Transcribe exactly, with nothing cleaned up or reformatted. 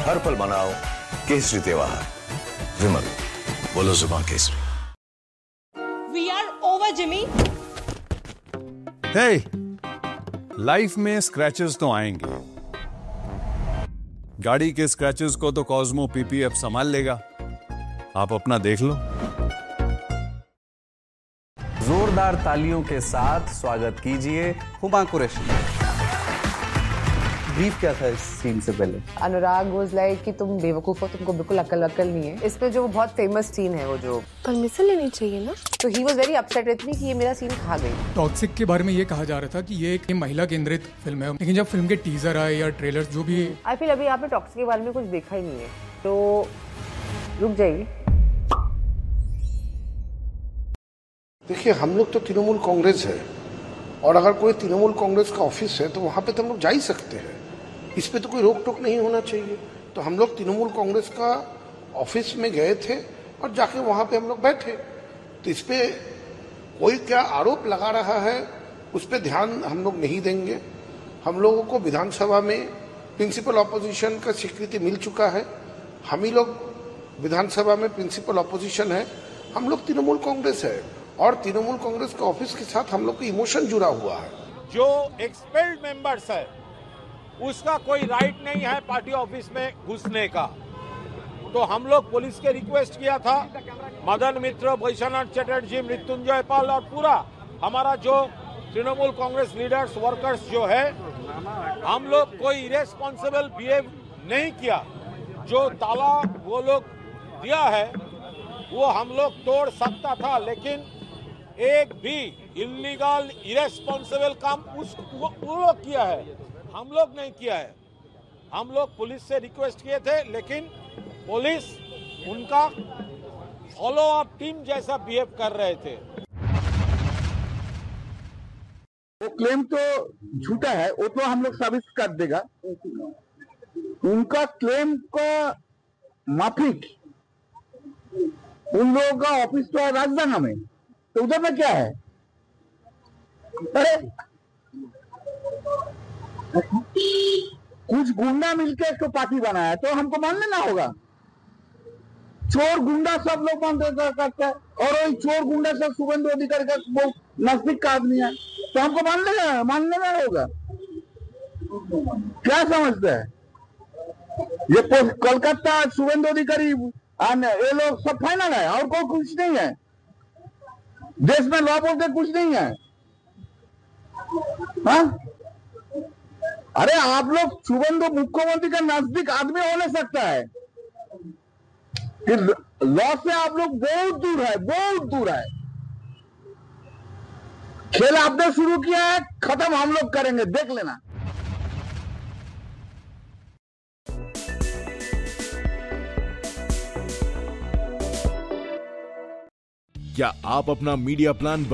हर पल मनाओ केसरी त्योहार। विमल, बोलो जुबान Kesari. We are over, Jimmy. Hey, life में स्क्रैचेस तो आएंगे। गाड़ी के स्क्रैचेस को तो कॉस्मो पीपीएफ संभाल लेगा। आप अपना देख लो। जोरदार तालियों के साथ स्वागत कीजिए हुमा कुरैशी। ब्रीफ क्या था इस सीन से पहले? अनुराग वाज लाइक कि तुम बेवकूफ हो, तुमको बिल्कुल अक्ल अक्ल नहीं है। इसमें जो बहुत फेमस सीन है वो जो परमिशन लेनी चाहिए ना, तो he was very upset with me कि ये मेरा सीन खा गई। टॉक्सिक के बारे में ये कहा जा रहा था कि ये एक महिला केंद्रित फिल्म है, लेकिन जब फिल्म के टीजर आए या ट्रेलर जो भी, आई फील अभी आपने टॉक्सिक के बारे में कुछ देखा ही नहीं है, तो रुक जाइए। देखिए, हम लोग तो तृणमूल कांग्रेस है, और अगर कोई तृणमूल कांग्रेस का ऑफिस है तो वहां पे तो हम लोग जा ही सकते हैं। इस पे तो कोई रोक टोक नहीं होना चाहिए। तो हम लोग तृणमूल कांग्रेस का ऑफिस में गए थे और जाके वहां पे हम लोग बैठे। तो इस पे कोई क्या आरोप लगा रहा है उस पे ध्यान हम लोग नहीं देंगे। हम लोगों को विधानसभा में प्रिंसिपल ऑपोजिशन का स्वीकृति मिल चुका है। हम ही लोग विधानसभा में प्रिंसिपल ऑपोजिशन है। हम लोग तृणमूल कांग्रेस है, और तृणमूल कांग्रेस के ऑफिस के साथ हम लोग का इमोशन जुड़ा हुआ है। जो एक्सपेल्ड मेंबर्स है उसका कोई राइट नहीं है पार्टी ऑफिस में घुसने का। तो हम लोग पुलिस के रिक्वेस्ट किया था, मदन मित्र, वैश्वनाथ चटर्जी, मृत्युंजय पाल और पूरा हमारा जो तृणमूल कांग्रेस लीडर्स वर्कर्स जो है, हम लोग कोई इरेस्पॉन्सिबल बिहेव नहीं किया। जो ताला वो लोग दिया है वो हम लोग तोड़ सकता था, लेकिन एक भी इलीगल इरेस्पॉन्सिबल काम उस वो, वो लोग किया है, हम लोग नहीं किया है। हम लोग पुलिस से रिक्वेस्ट किए थे, लेकिन पुलिस उनका फॉलो अप टीम जैसा बिहेव कर रहे थे। वो क्लेम तो झूठा है, वो तो हम लोग साबित कर देगा। उनका क्लेम का माफिक उन लोगों का ऑफिस तो है राजधानी में, तो उधर में क्या है? अरे कुछ गुंडा मिलकर इसको पार्टी बनाया तो हमको मान लेना होगा। चोर गुंडा सब लोग मान करते हैं, और वही चोर गुंडा सब शुभेंदु अधिकारी का वो नजदीक का आदमी है, तो हमको मान लेना मान लेना होगा। क्या समझते हैं? ये कोलकाता शुभेंदु अधिकारी ये लोग सब फाइनल है, और कोई कुछ नहीं है। देश में लॉ बोलते कुछ नहीं है। हाँ? अरे आप लोग शुभेंदु मुख्यमंत्री का नजदीक आदमी हो नहीं सकता है कि लॉ से आप लोग बहुत दूर है, बहुत दूर है। खेल आपने शुरू किया है, खत्म हम लोग करेंगे, देख लेना। क्या आप अपना मीडिया प्लान